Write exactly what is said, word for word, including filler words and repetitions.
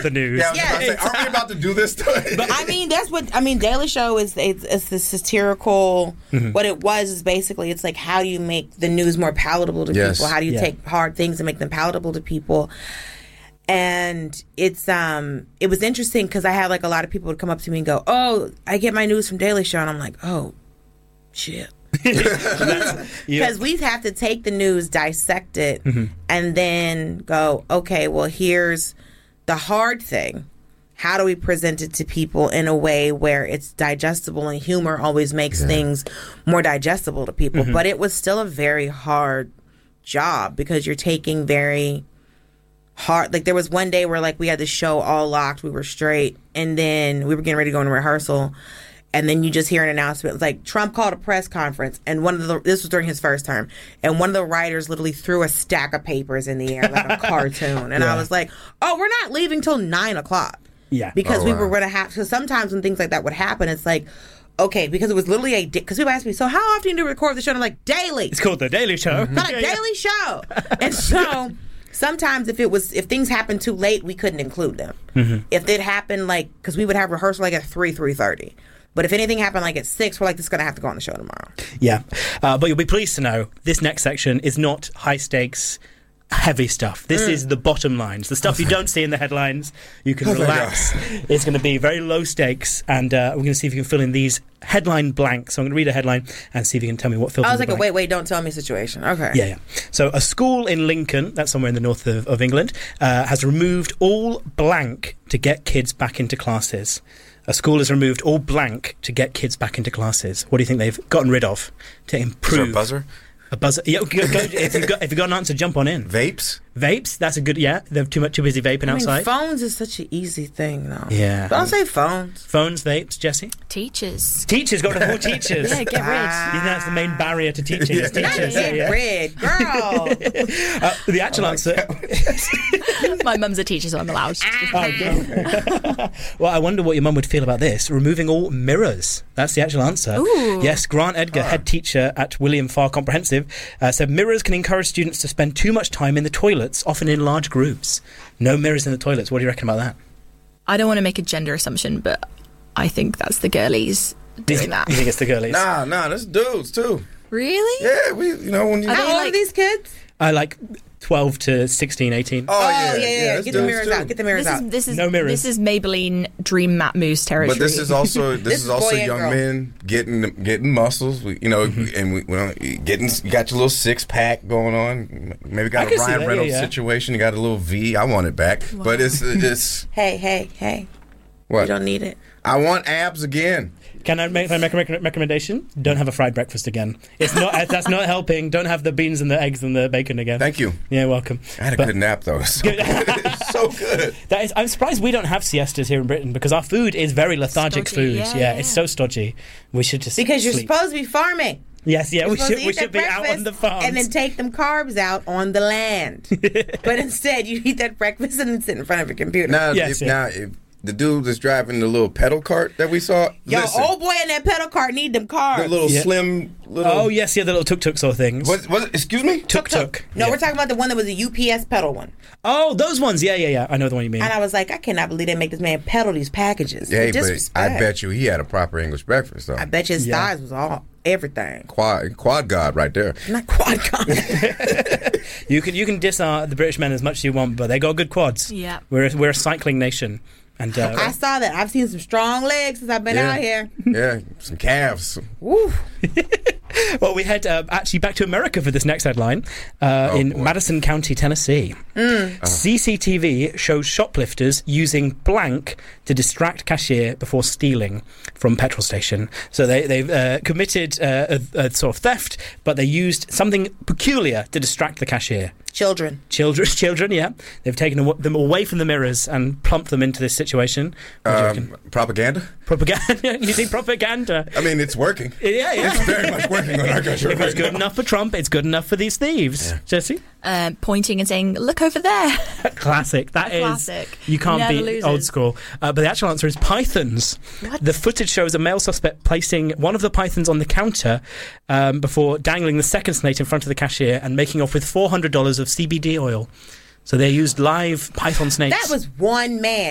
the news. Yeah, I was Yeah, about to say, aren't we about to do this? But I mean, that's what I mean. Daily Show is it's, it's the satirical. Mm-hmm. What it was is basically it's like how do you make the news more palatable to Yes. people? How do you Yeah. take hard things and make them palatable to people? And it's um it was interesting because I had like a lot of people would come up to me and go, "Oh, I get my news from Daily Show," and I'm like, "Oh, shit." Because we have to take the news, dissect it, Mm-hmm. and then go, okay, well, here's the hard thing. How do we present it to people in a way where it's digestible? And humor always makes things more digestible to people. Mm-hmm. But it was still a very hard job because you're taking very hard. Like there was one day where like we had the show all locked, we were straight, and then we were getting ready to go into rehearsal. And then you just hear an announcement. It's like Trump called a press conference, and one of the this was during his first term, and one of the writers literally threw a stack of papers in the air like a cartoon, and Yeah. I was like, "Oh, we're not leaving till nine o'clock." Yeah. because Oh, we wow. were going to have. Because sometimes when things like that would happen, it's like, okay, because it was literally a because people ask me, "So how often do you record the show?" And I'm like, "Daily." It's called The Daily Show. Not a daily show. And so sometimes if it was if things happened too late, we couldn't include them. Mm-hmm. If it happened like because we would have rehearsal like at three three thirty. But if anything happened like at six, we're like, this is going to have to go on the show tomorrow. Yeah. Uh, but you'll be pleased to know this next section is not high stakes, heavy stuff. This is the bottom lines. The stuff you don't see in the headlines. You can Oh, thank relax. It's going to be very low stakes. And uh, we're going to see if you can fill in these headline blanks. So I'm going to read a headline and see if you can tell me what fills I in was the like, a blank. wait, wait, don't tell me situation. Okay. Yeah, yeah. So a school in Lincoln, that's somewhere in the north of, of England, uh, has removed all blank to get kids back into classes. A school has removed all blank to get kids back into classes. What do you think they've gotten rid of to Is there improve? a buzzer? A buzzer. Yeah, go, go, if, you've got, if you've got an answer, jump on in. Vapes? Vapes, that's a good, yeah. They're too much too busy vaping I mean, outside. phones is such an easy thing, though. Yeah. Don't say phones. Phones, vapes, Jesse? Teachers. Teachers, got rid of more teachers. Yeah, get rid. You think that's the main barrier to teaching is Yeah. Not teachers. get yeah. rid, girl. Uh, the actual answer... My mum's a teacher, so I'm allowed. Oh, good. Well, I wonder what your mum would feel about this. Removing all mirrors. That's the actual answer. Ooh. Yes, Grant Edgar, head teacher at William Farr Comprehensive, uh, said mirrors can encourage students to spend too much time in the toilets, often in large groups. No mirrors in the toilets. What do you reckon about that? I don't want to make a gender assumption, but I think that's the girlies Do you, doing that. you think it's the girlies? Nah, nah, that's dudes too. Really? Yeah, we, you know, when you. Are How they old are like- these kids? I like twelve to sixteen, eighteen. Oh, Oh, yeah, yeah, yeah. yeah. that's Get the dudes, mirrors too. out. Get the mirrors This out. is this is No mirrors. this is Maybelline Dream Matte Mousse territory. But this is also this, This is is also boy and young girl. men getting getting muscles. We, you know, Mm-hmm. and we, we don't, getting you got your little six pack going on. Maybe got I a can see Ryan that, Reynolds yeah, yeah. situation. You got a little V. I want it back, but it's it's Hey, hey, hey. what You don't need it. I want abs again. Can I make, can I make a rec- recommendation? Don't have a fried breakfast again. It's not. That's not helping. Don't have the beans and the eggs and the bacon again. Thank you. Yeah, welcome. I had a But- good nap though. It's so good. It's so good. That is, I'm surprised we don't have siestas here in Britain because our food is very lethargic Stodgy, food. yeah, Yeah, yeah. it's so stodgy. We should just Because you're sleep. supposed to be farming. Yes, yeah, You're we supposed should to we eat should that be out on breakfast the farms. and then take them carbs out on the land. But instead, you eat that breakfast and then sit in front of a computer. Now, Yes, if, yeah. now if the dude that's driving the little pedal cart that we saw, Yo, listen, old boy in that pedal cart need them carbs. the little Yeah. slim little. Oh yes, yeah, the little tuk tuk sort of things. What, what, excuse me? Tuk tuk. No, Yeah. we're talking about the one that was a U P S pedal one. Oh, those ones. Yeah, yeah, yeah. I know the one you mean. And I was like, I cannot believe they make this man pedal these packages. Yeah, The but disrespect. I bet you he had a proper English breakfast though. I bet you his Yeah. thighs was all everything. Quad, quad god right there. Not quad con. You can you can diss our, the British men as much as you want, but they got good quads. Yeah. We're a, we're a cycling nation, and uh, I saw that. I've seen some strong legs since I've been Yeah. out here. Yeah, some calves. Woo. well, we head uh, actually back to America for this next headline uh, Oh, in boy. Madison County, Tennessee. C C T V shows shoplifters using blank to distract cashier before stealing from petrol station. So they, they've uh, committed uh, a, a sort of theft, but they used something peculiar to distract the cashier. Children. Children, children, yeah. They've taken aw- them away from the mirrors and plumped them into this situation. What do you reckon? Um, propaganda. Propaganda? You think propaganda? I mean, it's working. Yeah, yeah. It's very much working on our country If it's right good now. enough for Trump, it's good enough for these thieves. Jesse? Um, pointing and saying, "Look over there." Classic. That A is. classic. You can't Never beat loses. old school. Uh, but the actual answer is pythons. What? The footage shows a male suspect placing one of the pythons on the counter um, before dangling the second snake in front of the cashier and making off with four hundred dollars of C B D oil. So they used live python snakes. That was one man.